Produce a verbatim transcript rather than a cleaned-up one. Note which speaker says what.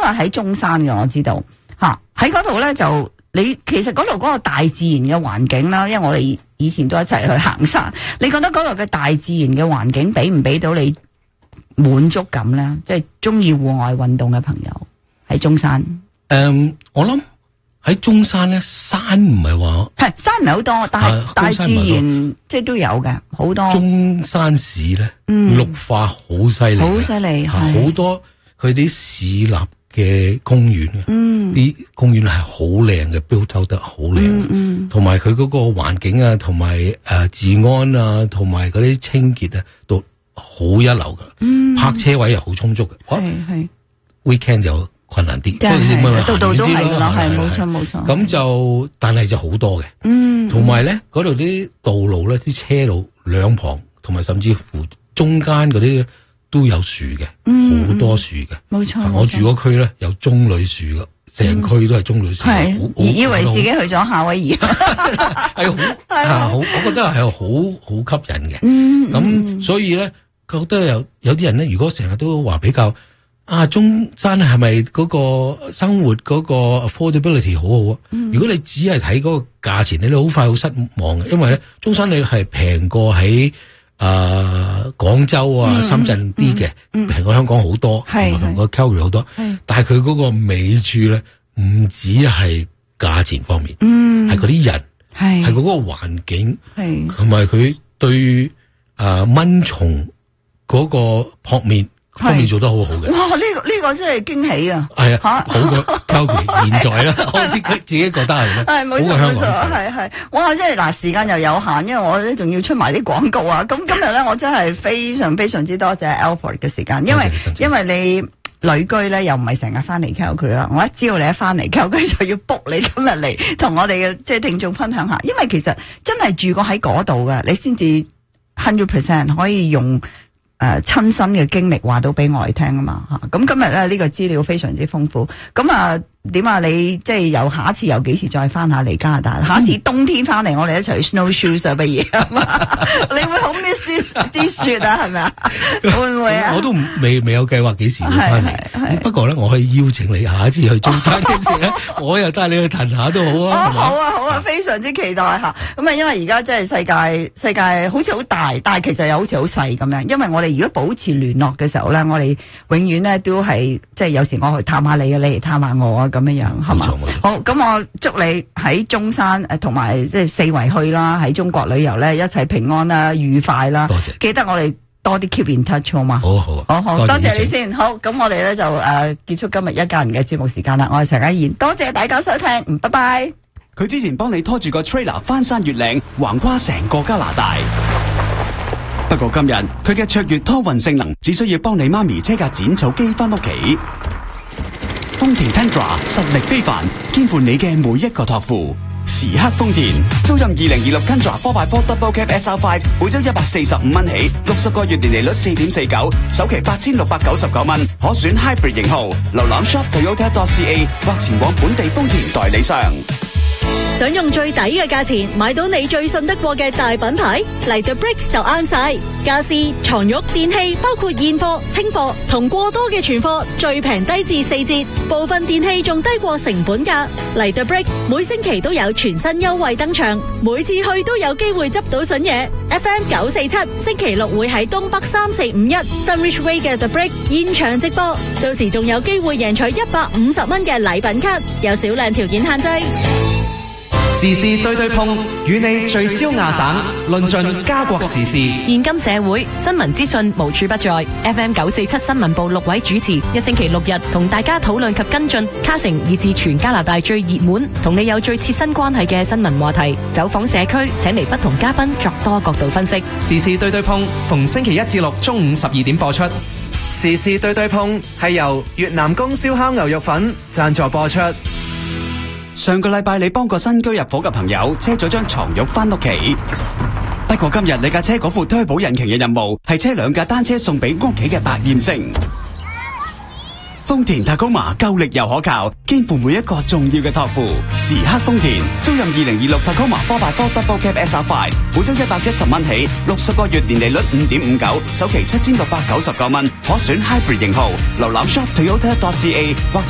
Speaker 1: 都係喺中山嘅，我知道吓。喺嗰度咧就你其實嗰度嗰個大自然嘅環境啦，因為我哋以前都一齊去行山，你覺得嗰度嘅大自然嘅環境俾唔俾到你滿足感咧？即係中意戶外運動嘅朋友喺中山。
Speaker 2: 誒、um, 我諗喺中山咧，山唔係話
Speaker 1: 係山唔係好多，但係大自然即係都有嘅好多。
Speaker 2: 中山市咧，
Speaker 1: 嗯、
Speaker 2: 綠化好犀利，
Speaker 1: 好犀利，
Speaker 2: 好多佢啲市立嘅公園嘅，
Speaker 1: 嗯，
Speaker 2: 啲公園係好靚嘅，標抽得好靚，
Speaker 1: 嗯，
Speaker 2: 同埋佢嗰個環境啊，同埋誒治安啊，同埋嗰啲清潔啊，都好一流噶。嗯，泊車位又好充足嘅，
Speaker 1: 係係
Speaker 2: weekend 就困難啲，
Speaker 1: 度度都係啦，係冇錯冇錯。
Speaker 2: 咁就但係就好多嘅，
Speaker 1: 嗯，
Speaker 2: 同埋咧嗰度啲道路咧，啲車路兩旁，同埋甚至乎中間嗰啲都有樹嘅，好、嗯、多樹嘅，冇錯。我住嗰區咧有棕櫚樹嘅，成區都係棕櫚樹，係、嗯、
Speaker 1: 以為自己去咗夏威夷，
Speaker 2: 係好啊好，我覺得係好好吸引嘅。
Speaker 1: 嗯，
Speaker 2: 咁、
Speaker 1: 嗯、
Speaker 2: 所以咧覺得有有啲人咧，如果成日都話比較。啊，中山係咪嗰個生活嗰個 affordability 好好啊？嗯、如果你只係睇嗰個價錢，你都好快好失望嘅，因為咧中山你係平過喺啊廣州啊、嗯、深圳啲嘅，平、嗯、過香港好多，同埋平過 Calgary 好多。但係佢嗰個美處咧，唔止係價錢方面，係嗰啲人，係嗰個環境，同埋佢對啊蚊蟲嗰個撲滅方面做得好好嘅。
Speaker 1: 哇！呢、這個呢、這個真係驚喜啊！
Speaker 2: 係啊，好過 Calgary 現在啦，我知佢自己覺得係咯，
Speaker 1: 係冇錯冇錯，係係。哇！即係嗱，時間又有限，因為我咧仲要出埋啲廣告啊。咁今日咧，我真係非常非常之多謝 Alfred 嘅時間，因為因為你旅居咧又唔係成日翻嚟 Calgary 啦。我一知道你一翻嚟 Calgary 就要 book 你今日嚟同我哋嘅即係聽眾分享下，因為其實真係住過喺嗰度嘅，你先至 hundred percent 可以用。誒、呃，親身嘅經歷話到俾我哋聽啊嘛吓，咁今日咧呢、這個資料非常之豐富，咁啊點啊你即係由下一次由幾時再翻下嚟加拿大？嗯、下一次冬天翻嚟我哋一齊去 snow shoes 啊，不如啊嘛？你會好 miss 啲雪啊？係咪啊？會唔會啊？
Speaker 2: 我都未未有計劃幾時會翻嚟，不過咧我可以邀請你下一次去中山嘅時咧，我又帶你去騰下都好啊。
Speaker 1: 哦，好啊好啊，非常之期待吓。咁啊，因為而家真係世界世界好似好大，但係其實又好似好細咁樣。因為我哋如果保持聯絡嘅時候咧，我哋永遠咧都係即係有時我去探下你啊，你嚟探下我啊，咁樣樣係嘛？好，咁我祝你喺中山誒，同埋即係四圍去啦，喺中國旅遊咧一切平安啦，愉快啦。多謝，記得我哋多啲 keep in touch 好嘛？
Speaker 2: 好好
Speaker 1: 好好，多謝你先。好，咁我哋咧就誒、呃、結束今日一家人嘅節目時間啦。我係陳家燕，多謝大家收聽，嗯，拜拜。
Speaker 3: 佢之前幫你拖住個 trailer 翻山越嶺，橫跨成個加拿大。不過今日佢嘅卓越拖運性能，只需要幫你媽咪車架剪草機翻屋企。豐田 Tundra 實力非凡，肩負你嘅每一個託付。時刻豐田，租任二零二六 Tundra 四 by 四 Double Cab S R 五，每周一百四十五蚊起，六十個月年利率四點四九，首期八千六百九十九蚊，可選 Hybrid 型號。瀏覽 shop toyota dot c a 或前往本地豐田代理商。
Speaker 4: 想用最抵嘅價錢買到你最信得過嘅大品牌，嚟 The Brick 就啱晒。家私、床褥、電器，包括現貨、清貨同過多嘅存貨，最平低至四折，部分電器仲低過成本價。嚟 The Brick 每星期都有全新優惠登場，每次去都有機會執到筍嘢。F M 九四七星期六會喺東北三四五一 Sunridge Way 嘅 The Brick 現場直播，到時仲有機會贏取一百五十蚊嘅禮品卡，有少量條件限制。
Speaker 5: 時事對對碰，與你聚焦亞省，論盡家國時事。
Speaker 6: 現今社會新聞資訊無處不在。F M 九四七新聞部六位主持，一星期六日同大家討論及跟進卡城以至全加拿大最熱門，同你有最切身關係嘅新聞話題。走訪社區，請嚟不同嘉賓作多角度分析。
Speaker 5: 時事對對碰，逢星期一至六中午十二點播出。時事對對碰係由越南公燒烤牛肉粉贊助播出。
Speaker 3: 上個禮拜你幫個新居入伙嘅朋友車咗張床褥翻屋企，不過今日你架車嗰副推保引擎嘅任務係車兩架單車送俾屋企嘅百厭星。豐田 Tacoma 夠力又可靠，肩負每一個重要嘅託付。時刻豐田，租任二零二六 Tacoma 四 by 四 Double Cab S R 五，每周一百一十蚊起，六十個月年利率五點五九，首期七千六百九十九蚊，可選 Hybrid 型號。瀏覽 shop toyota dot c a 或